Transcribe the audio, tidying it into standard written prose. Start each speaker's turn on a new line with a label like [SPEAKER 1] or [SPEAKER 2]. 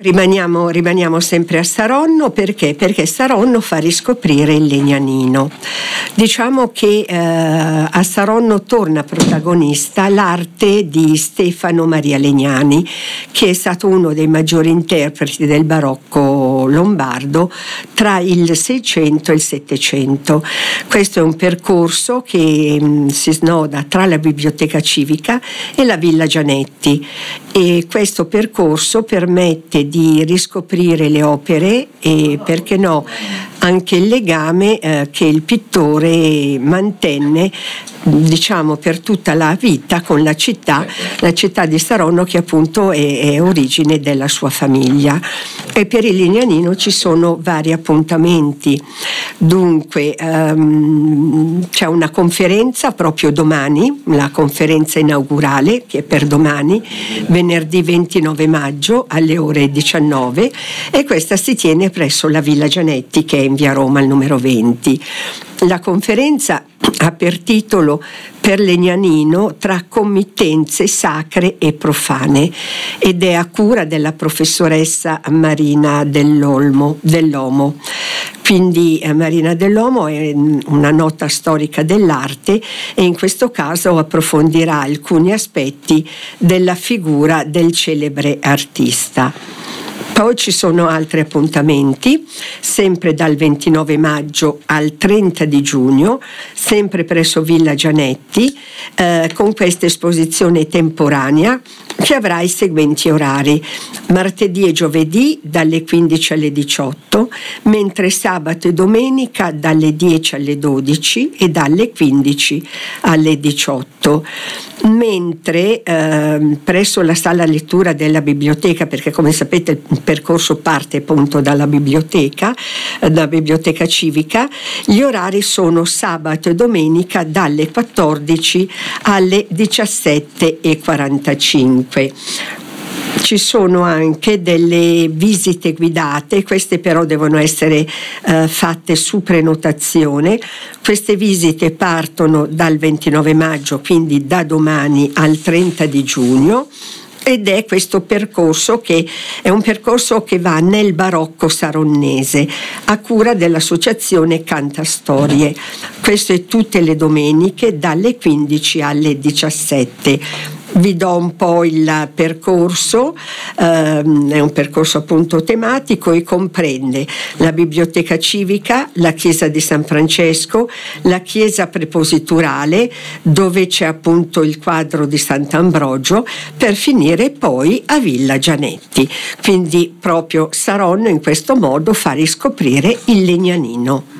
[SPEAKER 1] Rimaniamo sempre a Saronno perché Saronno fa riscoprire il Legnanino. Diciamo che a Saronno torna protagonista l'arte di Stefano Maria Legnani, che è stato uno dei maggiori interpreti del barocco lombardo tra il 600 e il 700. Questo è un percorso che si snoda tra la Biblioteca Civica e la Villa Gianetti, e questo percorso permette di riscoprire le opere e, perché no, anche il legame che il pittore mantenne, diciamo, per tutta la vita con la città di Saronno, che appunto è origine della sua famiglia. E per il Legnanino ci sono vari appuntamenti. Dunque c'è una conferenza proprio domani, la conferenza inaugurale, che è per domani, venerdì 29 maggio alle ore 19, e questa si tiene presso la Villa Gianetti, che è in via Roma al numero 20. La conferenza ha per titolo "Per Legnanino tra committenze sacre e profane", ed è a cura della professoressa Marina Dell'Omo. Quindi Marina Dell'Omo è una nota storica dell'arte e in questo caso approfondirà alcuni aspetti della figura del celebre artista. Poi ci sono altri appuntamenti, sempre dal 29 maggio al 30 di giugno, sempre presso Villa Gianetti, con questa esposizione temporanea che avrà i seguenti orari: martedì e giovedì dalle 15 alle 18, mentre sabato e domenica dalle 10 alle 12 e dalle 15 alle 18. Mentre presso la sala lettura della biblioteca, perché come sapete il percorso parte appunto dalla biblioteca civica, gli orari sono sabato e domenica dalle 14 alle 17:45. Ci sono anche delle visite guidate, queste però devono essere fatte su prenotazione. Queste visite partono dal 29 maggio, quindi da domani al 30 di giugno, ed è questo percorso che è un percorso che va nel barocco saronnese a cura dell'associazione Cantastorie. Questo è tutte le domeniche dalle 15 alle 17. Vi do un po' il percorso, è un percorso appunto tematico e comprende la biblioteca civica, la chiesa di San Francesco, la chiesa prepositurale dove c'è appunto il quadro di Sant'Ambrogio, per finire poi a Villa Gianetti. Quindi proprio Saronno in questo modo fa riscoprire il Legnanino.